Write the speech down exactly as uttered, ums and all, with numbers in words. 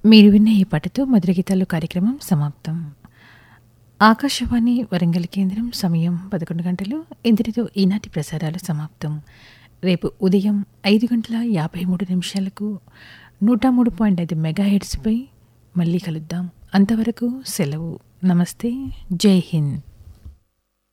మీరు విన్న ఈ పాటతో మధుర గీతాలు కార్యక్రమం సమాప్తం. ఆకాశవాణి వరంగల్ కేంద్రం సమయం పదకొండు గంటలు. ఇంతటితో ఈనాటి ప్రసారాలు సమాప్తం. రేపు ఉదయం ఐదు గంటల యాభై మూడు నిమిషాలకు నూట మూడు పాయింట్ ఐదు మెగాహెర్ట్స్పై మళ్ళీ కలుద్దాం. అంతవరకు సెలవు. నమస్తే. జై హింద్.